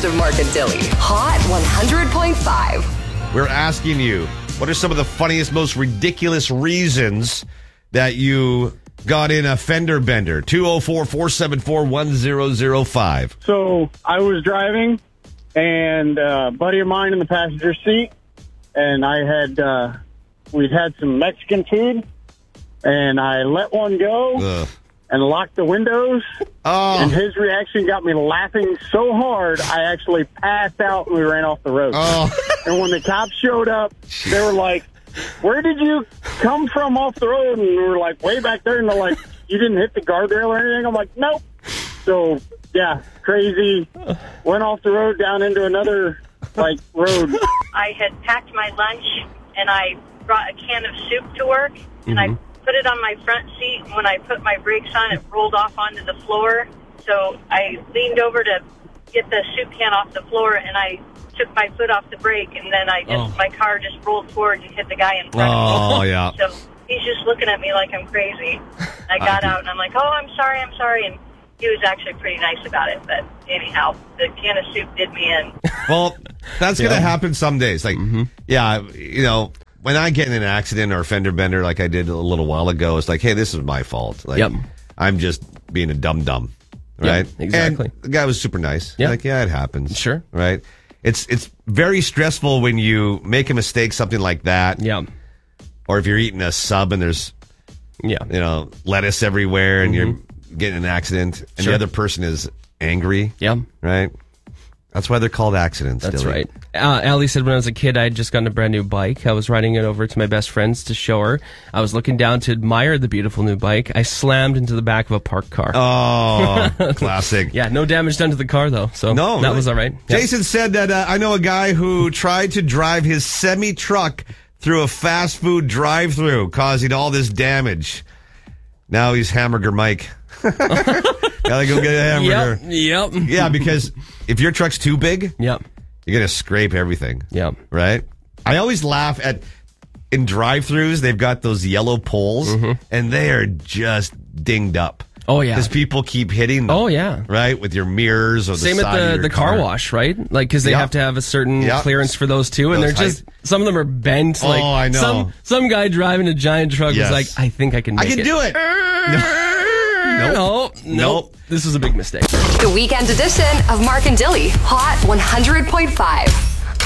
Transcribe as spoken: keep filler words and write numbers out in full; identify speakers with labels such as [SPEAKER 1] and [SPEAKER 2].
[SPEAKER 1] best of Mark and Dilly. Hot one hundred point five.
[SPEAKER 2] We're asking you, what are some of the funniest, most ridiculous reasons that you got in a fender bender? two oh four, four seven four, one oh oh five.
[SPEAKER 3] So I was driving, and uh, a buddy of mine in the passenger seat, and I had, uh, we'd had some Mexican food, and I let one go.
[SPEAKER 2] Ugh.
[SPEAKER 3] And locked the windows,
[SPEAKER 2] oh.
[SPEAKER 3] and his reaction got me laughing so hard, I actually passed out and we ran off the road.
[SPEAKER 2] Oh.
[SPEAKER 3] And when the cops showed up, they were like, where did you come from off the road? And we were like, way back there. And they're like, you didn't hit the guardrail or anything? I'm like, nope. So, yeah, crazy. Went off the road down into another, like, road.
[SPEAKER 4] I had packed my lunch, and I brought a can of soup to work, and
[SPEAKER 2] Mm-hmm.
[SPEAKER 4] I put it on my front seat. When I put my brakes on, it rolled off onto the floor. So I leaned over to get the soup can off the floor, and I took my foot off the brake, and then I just
[SPEAKER 5] Oh.
[SPEAKER 4] my car just rolled forward and hit the guy in front
[SPEAKER 2] Oh,
[SPEAKER 4] of me.
[SPEAKER 2] yeah.
[SPEAKER 4] So he's just looking at me like I'm crazy. I got out, and I'm like, oh, I'm sorry, I'm sorry. And he was actually pretty nice about it. But anyhow, the can of soup did me in.
[SPEAKER 2] Well, that's going to
[SPEAKER 5] Yeah.
[SPEAKER 2] happen some days. Like,
[SPEAKER 5] Mm-hmm.
[SPEAKER 2] yeah, you know, when I get in an accident or a fender bender like I did a little while ago, it's like, hey, this is my fault. Like,
[SPEAKER 5] Yep.
[SPEAKER 2] I'm just being a dum-dum, right?
[SPEAKER 5] Yep, exactly.
[SPEAKER 2] And the guy was super nice.
[SPEAKER 5] Yeah.
[SPEAKER 2] Like, yeah, it happens.
[SPEAKER 5] Sure.
[SPEAKER 2] Right? It's it's very stressful when you make a mistake, something like that.
[SPEAKER 5] Yeah.
[SPEAKER 2] Or if you're eating a sub and there's,
[SPEAKER 5] Yeah.
[SPEAKER 2] you know, lettuce everywhere and you're getting in an accident and
[SPEAKER 5] Sure.
[SPEAKER 2] the other person is angry.
[SPEAKER 5] Yeah.
[SPEAKER 2] Right? That's why they're called accidents.
[SPEAKER 5] That's
[SPEAKER 2] Dilly.
[SPEAKER 5] right. Uh, Allie said when I was a kid, I had just gotten a brand new bike. I was riding it over to my best friend's to show her. I was looking down to admire the beautiful new bike. I slammed into the back of a parked car.
[SPEAKER 2] Oh, classic.
[SPEAKER 5] Yeah, no damage done to the car, though. So
[SPEAKER 2] No,
[SPEAKER 5] that
[SPEAKER 2] really?
[SPEAKER 5] was all right. Yeah.
[SPEAKER 2] Jason said that uh, I know a guy who tried to drive his semi-truck through a fast food drive-through, causing all this damage. Now he's Hamburger Mike. Gotta go get a hamburger.
[SPEAKER 5] Yep. Yep.
[SPEAKER 2] Yeah, because if your truck's too big,
[SPEAKER 5] Yep.
[SPEAKER 2] you're going to scrape everything.
[SPEAKER 5] Yep.
[SPEAKER 2] Right? I always laugh at, in drive-thrus, they've got those yellow poles, and they are just dinged up.
[SPEAKER 5] Oh, yeah.
[SPEAKER 2] Because people keep hitting them.
[SPEAKER 5] Oh, yeah.
[SPEAKER 2] Right? With your mirrors or the
[SPEAKER 5] Same
[SPEAKER 2] side
[SPEAKER 5] at
[SPEAKER 2] of
[SPEAKER 5] the,
[SPEAKER 2] your
[SPEAKER 5] the car wash, right? Like, because they
[SPEAKER 2] Yep.
[SPEAKER 5] have to have a certain
[SPEAKER 2] Yep.
[SPEAKER 5] clearance for those too, and
[SPEAKER 2] Those
[SPEAKER 5] they're just some of them are bent.
[SPEAKER 2] Oh,
[SPEAKER 5] Like,
[SPEAKER 2] I know.
[SPEAKER 5] Some some guy driving a giant truck
[SPEAKER 2] Yes.
[SPEAKER 5] was like, I think I can. Make
[SPEAKER 2] I can
[SPEAKER 5] it.
[SPEAKER 2] do it.
[SPEAKER 5] No, no,
[SPEAKER 2] Nope.
[SPEAKER 5] This was a big mistake.
[SPEAKER 1] The weekend edition of Mark and Dilly. Hot one hundred point five.